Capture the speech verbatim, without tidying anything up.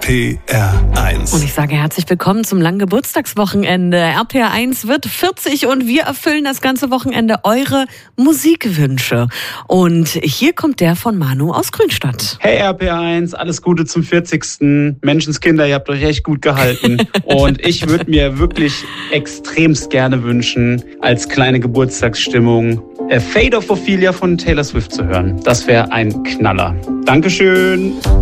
P R eins. Und ich sage herzlich willkommen zum langen Geburtstagswochenende. R P R eins wird vierzig und wir erfüllen das ganze Wochenende eure Musikwünsche. Und hier kommt der von Manu aus Grünstadt. Hey R P R eins, alles Gute zum vierzigsten Menschenskinder, ihr habt euch echt gut gehalten. Und ich würde mir wirklich extremst gerne wünschen, als kleine Geburtstagsstimmung A Fate of Ophelia von Taylor Swift zu hören. Das wäre ein Knaller. Dankeschön.